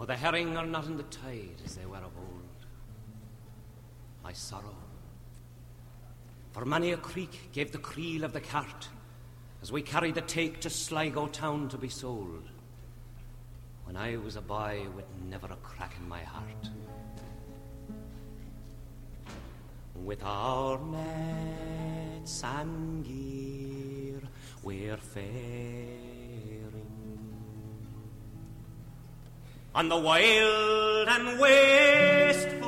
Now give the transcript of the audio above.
Oh, the herring are not in the tide as they were of old. My sorrow. For many a creek gave the creel of the cart as we carried the take to Sligo town to be sold. When I was a boy with never a crack in my heart. With our nets and gear we're faring on the wild and wasteful